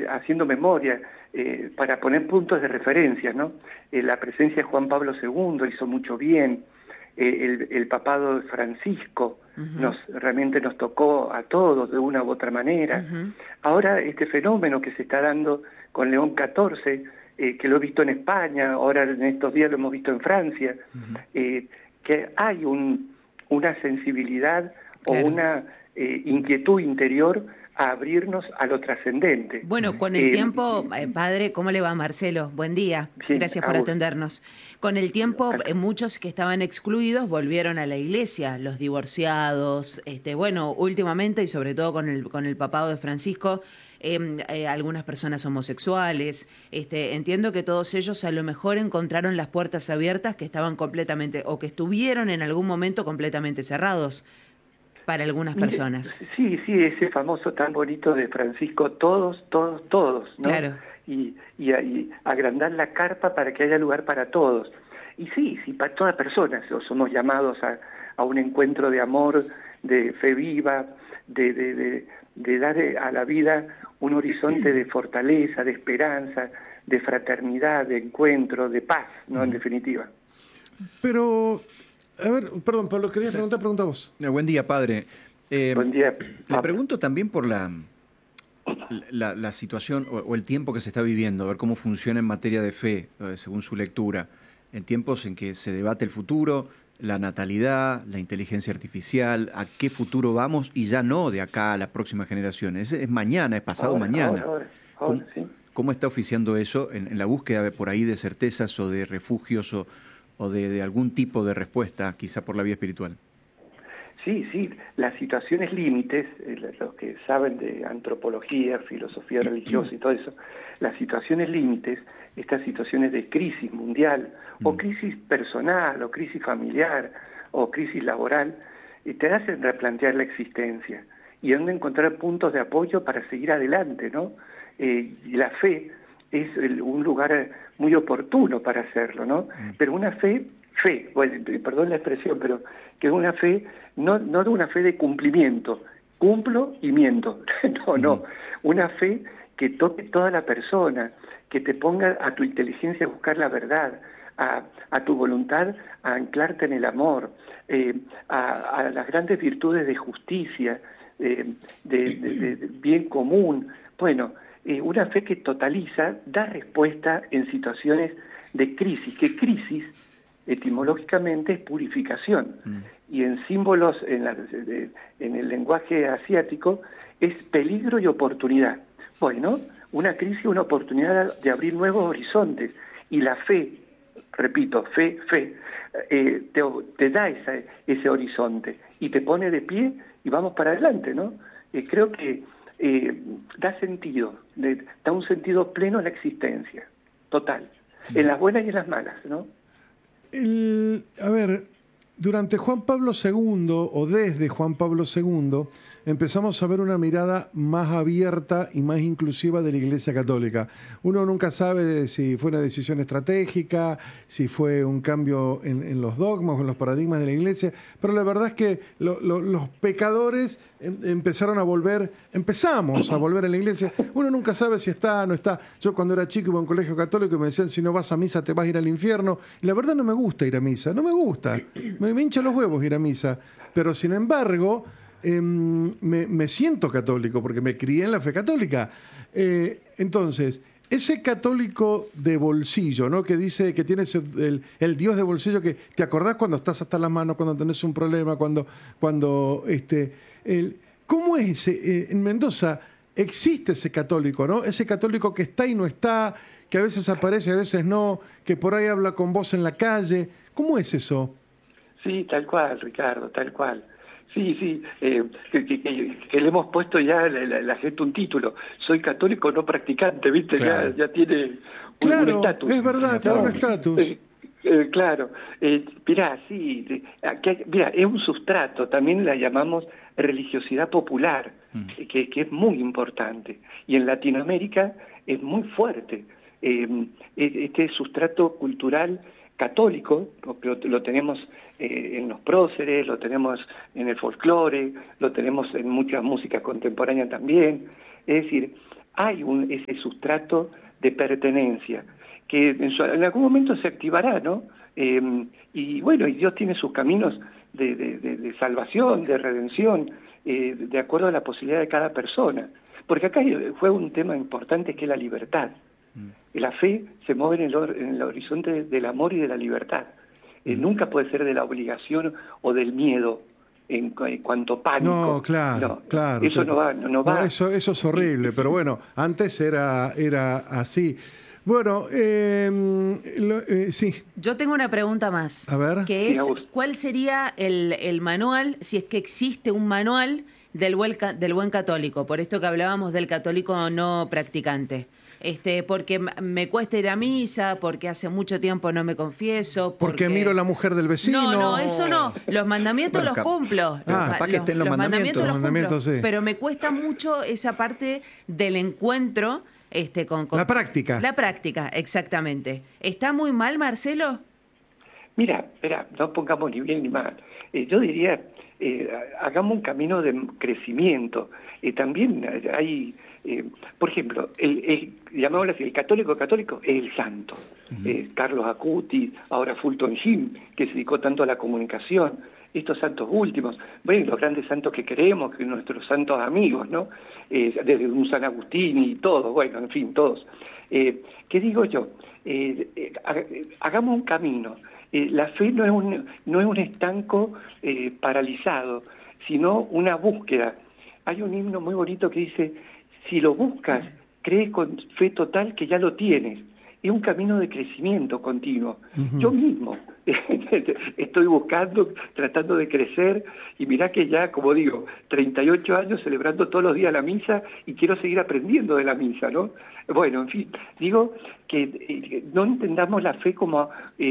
haciendo memoria, para poner puntos de referencia, ¿no? La presencia de Juan Pablo II hizo mucho bien, el papado de Francisco realmente nos tocó a todos de una u otra manera. Ahora este fenómeno que se está dando con León XIV, que lo he visto en España, ahora en estos días lo hemos visto en Francia, que hay una sensibilidad o una inquietud interior a abrirnos a lo trascendente. Bueno, con el tiempo, padre, ¿cómo le va, Marcelo? Buen día, bien, gracias por atendernos. Con el tiempo, muchos que estaban excluidos volvieron a la iglesia, los divorciados, bueno, últimamente y sobre todo con el papado de Francisco, algunas personas homosexuales. Entiendo que todos ellos a lo mejor encontraron las puertas abiertas que estaban completamente, o que estuvieron en algún momento completamente cerrados para algunas personas. Sí, ese famoso tan bonito de Francisco, todos, ¿no? Claro. Y agrandar la carpa para que haya lugar para todos. Y sí, para todas personas somos llamados a un encuentro de amor, de fe viva, de dar a la vida un horizonte de fortaleza, de esperanza, de fraternidad, de encuentro, de paz, ¿no? En definitiva. Pero... A ver, perdón, Pablo, querías pregunta vos. Buen día, padre. Buen día. Le pregunto también por la situación o el tiempo que se está viviendo, a ver cómo funciona en materia de fe, según su lectura, en tiempos en que se debate el futuro, la natalidad, la inteligencia artificial, a qué futuro vamos y ya no de acá a la próxima generación. Es mañana, es pasado mañana. Ahora, sí. ¿Cómo está oficiando eso en la búsqueda por ahí de certezas o de refugios o de algún tipo de respuesta, quizá por la vía espiritual? Sí, las situaciones límites, los que saben de antropología, filosofía religiosa y todo eso, las situaciones límites, estas situaciones de crisis mundial, o crisis personal, o crisis familiar, o crisis laboral, te hacen replantear la existencia y dónde encontrar puntos de apoyo para seguir adelante, ¿no? Y la fe es un lugar muy oportuno para hacerlo, ¿no? Pero una fe, bueno, perdón la expresión, pero que es una fe, no de una fe de cumplimiento, cumplo y miento, no, una fe que toque toda la persona, que te ponga a tu inteligencia a buscar la verdad, a tu voluntad a anclarte en el amor, a las grandes virtudes de justicia, de bien común, bueno, una fe que totaliza, da respuesta en situaciones de crisis, que crisis etimológicamente es purificación, y en símbolos, en el lenguaje asiático, es peligro y oportunidad. Bueno, una crisis es una oportunidad de abrir nuevos horizontes, y la fe, repito, fe, te da ese horizonte, y te pone de pie, y vamos para adelante, ¿no? Creo que da sentido, da un sentido pleno a la existencia, total, en las buenas y en las malas, ¿no? A ver, durante Juan Pablo II, o desde Juan Pablo II, empezamos a ver una mirada más abierta y más inclusiva de la Iglesia Católica. Uno nunca sabe si fue una decisión estratégica, si fue un cambio en los dogmas o en los paradigmas de la Iglesia, pero la verdad es que los pecadores empezamos a volver a la Iglesia. Uno nunca sabe si está, no está. Yo cuando era chico iba a un colegio católico y me decían, si no vas a misa te vas a ir al infierno. Y la verdad no me gusta ir a misa, no me gusta. Me hincha los huevos ir a misa. Pero sin embargo, me siento católico porque me crié en la fe católica. Entonces, ese católico de bolsillo, ¿no? Que dice que tienes el Dios de bolsillo, que te acordás cuando estás hasta las manos, cuando tenés un problema, ¿cómo es en Mendoza? Existe ese católico, ¿no? Ese católico que está y no está, que a veces aparece, a veces no, que por ahí habla con vos en la calle. ¿Cómo es eso? Sí, tal cual, Ricardo, tal cual. Sí, que le hemos puesto ya a la gente un título. Soy católico no practicante, ¿viste? Claro. Ya tiene un estatus. Es verdad, tiene un estatus. Claro. Mirá, es un sustrato, también la llamamos religiosidad popular, que es muy importante. Y en Latinoamérica es muy fuerte. Este sustrato cultural católico, lo tenemos en los próceres, lo tenemos en el folclore, lo tenemos en mucha música contemporánea también. Es decir, hay ese sustrato de pertenencia, que en algún momento se activará, ¿no? Y bueno, y Dios tiene sus caminos de salvación, de redención, de acuerdo a la posibilidad de cada persona. Porque acá fue un tema importante, que es la libertad. La fe se mueve en el horizonte del amor y de la libertad. Nunca puede ser de la obligación o del miedo en cuanto pánico. No, claro, no, claro. Eso no va. No, eso es horrible, pero bueno, antes era así. Bueno, sí. Yo tengo una pregunta más. A ver. Que es, ¿cuál sería el manual, si es que existe un manual del buen católico? Por esto que hablábamos del católico no practicante. Porque me cuesta ir a misa, porque hace mucho tiempo no me confieso. Porque miro a la mujer del vecino. No, eso no. Los mandamientos los cumplo. Capaz que estén los mandamientos. Los mandamientos, sí. Pero me cuesta mucho esa parte del encuentro con la práctica. La práctica, exactamente. ¿Está muy mal, Marcelo? Mira, espera, no pongamos ni bien ni mal. Yo diría, hagamos un camino de crecimiento. También hay, por ejemplo, llamémoslo así, el católico es el santo. Carlos Acutis, ahora Fulton Sheen, que se dedicó tanto a la comunicación. Estos santos últimos, bueno, los grandes santos que queremos, que nuestros santos amigos, ¿no? Desde un San Agustín y todos, bueno, en fin, todos. ¿Qué digo yo? Hagamos un camino. La fe no es un estanco paralizado, sino una búsqueda. Hay un himno muy bonito que dice, si lo buscas, crees con fe total que ya lo tienes. Es un camino de crecimiento continuo. Yo mismo estoy buscando, tratando de crecer, y mirá que ya, como digo, 38 años celebrando todos los días la misa, y quiero seguir aprendiendo de la misa, ¿no? Bueno, en fin, digo que no entendamos la fe como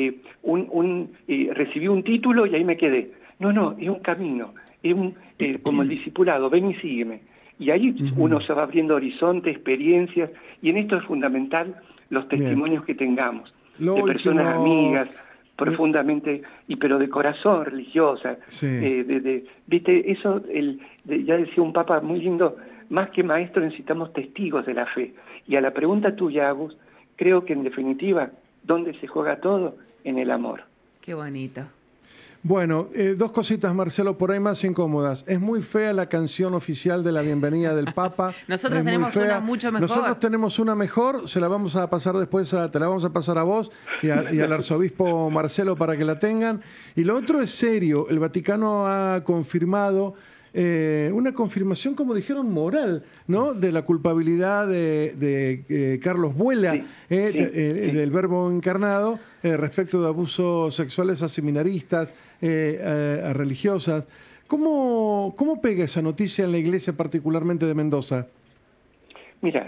recibí un título y ahí me quedé. No, es un camino, es como el discipulado, ven y sígueme. Y ahí uno se va abriendo horizontes, experiencias, y en esto es fundamental los testimonios que tengamos, de personas amigas, profundamente, pero de corazón religiosa. Sí. ¿Viste? Eso, ya decía un papa muy lindo, más que maestros necesitamos testigos de la fe. Y a la pregunta tuya, Agus, creo que en definitiva, ¿dónde se juega todo? En el amor. Qué bonito. Bueno, dos cositas, Marcelo, por ahí más incómodas. Es muy fea la canción oficial de la bienvenida del Papa. Nosotros tenemos una mucho mejor. Nosotros tenemos una mejor, se la vamos a pasar después, te la vamos a pasar a vos y al arzobispo Marcelo para que la tengan. Y lo otro es serio, el Vaticano ha confirmado una confirmación, como dijeron, moral, ¿no? De la culpabilidad de Carlos Vuela, del Verbo encarnado, respecto de abusos sexuales a seminaristas, a religiosas. ¿Cómo pega esa noticia en la iglesia, particularmente de Mendoza? Mira,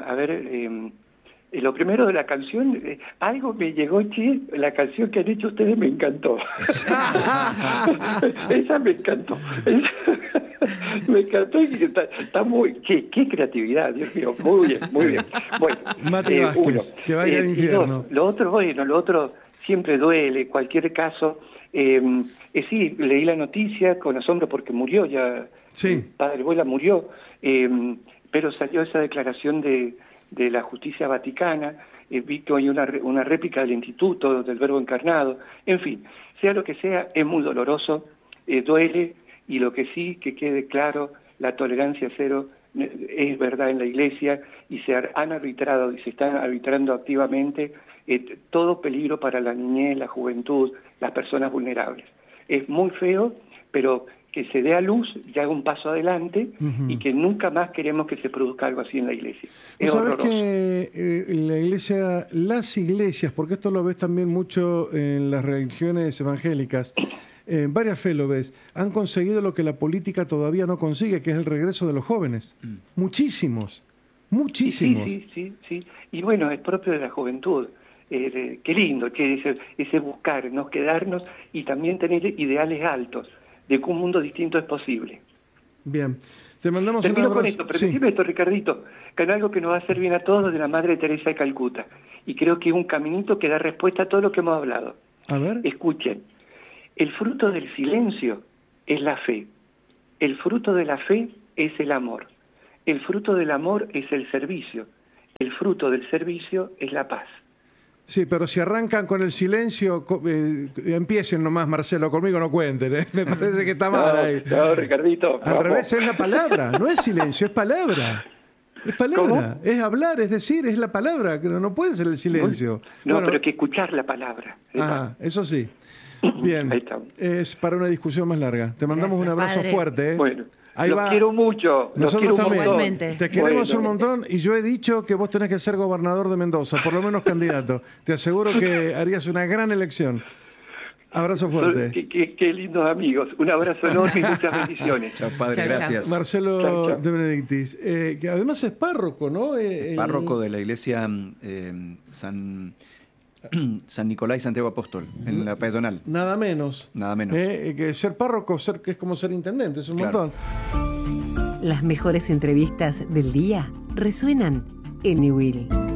lo primero de la canción, algo me llegó, la canción que han hecho ustedes me encantó. Esa me encantó. Me encantó y está muy... ¡Qué creatividad, Dios mío! Muy bien, muy bien. Bueno, Mati Vázquez, que vaya al infierno. Lo otro siempre duele, cualquier caso. Sí, leí la noticia con asombro porque murió ya. Sí. Padre Vuela murió, pero salió esa declaración de la justicia vaticana. Vi que hay una réplica del Instituto del Verbo Encarnado. En fin, sea lo que sea, es muy doloroso, duele, y lo que sí, que quede claro, la tolerancia cero es verdad en la Iglesia, y se han arbitrado y se están arbitrando activamente todo peligro para la niñez, la juventud, las personas vulnerables. Es muy feo, pero que se dé a luz y haga un paso adelante, y que nunca más queremos que se produzca algo así en la Iglesia. Es horroroso. ¿Sabes que la Iglesia, las iglesias, porque esto lo ves también mucho en las religiones evangélicas, en varias fe lo ves, han conseguido lo que la política todavía no consigue, que es el regreso de los jóvenes? Muchísimos. Sí. Y bueno, es propio de la juventud. Qué lindo, que ese buscar, no quedarnos, y también tener ideales altos de que un mundo distinto es posible. Bien, te mandamos un Termino abrazo. con esto, pero decime esto, Ricardito, que es algo que nos va a hacer bien a todos, de la Madre Teresa de Calcuta, y creo que es un caminito que da respuesta a todo lo que hemos hablado. A ver. Escuchen, el fruto del silencio es la fe, el fruto de la fe es el amor, el fruto del amor es el servicio. El fruto del servicio es la paz. Sí, pero si arrancan con el silencio, empiecen nomás, Marcelo, conmigo no cuenten, ¿eh? Me parece que está mal ahí. No, Ricardito. Al revés, es la palabra, no es silencio, es palabra. Es palabra, ¿Cómo? es hablar, es decir, es la palabra, que no puede ser el silencio. No, Bueno, pero hay que escuchar la palabra. eso sí. Bien, Ahí estamos. es para una discusión más larga. Te mandamos Gracias, un abrazo padre. fuerte. Bueno, Ahí los va. quiero mucho. Los Nosotros quiero un también. montón. Igualmente. Te queremos Bueno. un montón y yo he dicho que vos tenés que ser gobernador de Mendoza, por lo menos candidato. Te aseguro que harías una gran elección. Abrazo fuerte. Qué lindos amigos. Un abrazo enorme y muchas bendiciones. Chao, padre, Chao, chao. gracias. Marcelo Chao, chao. de Benedictis, que además es párroco, ¿no? Párroco de la iglesia San Nicolás y Santiago Apóstol, en la peatonal. Nada menos. Nada menos. Que ser párroco que es como ser intendente, es un Claro. montón. Las mejores entrevistas del día resuenan en Newell.